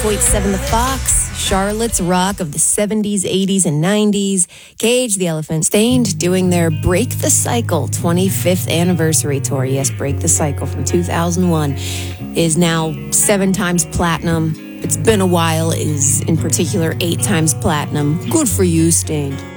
101.7 The Fox, Charlotte's rock of the 70s, 80s, and 90s. Cage the Elephant, Stained, doing their Break the Cycle 25th anniversary tour. Yes, Break the Cycle from 2001 is now 7 times platinum. It's been a while. It is, in particular, 8 times platinum. Good for you, Stained.